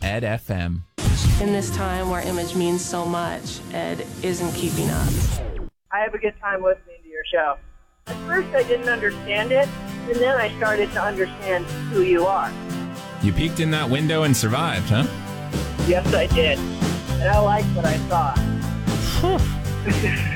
Ed FM. In this time where image means so much, Ed isn't keeping up. I have a good time listening to your show. At first I didn't understand it, and then I started to understand who you are. You peeked in that window and survived, huh? Yes, I did. And I liked what I saw.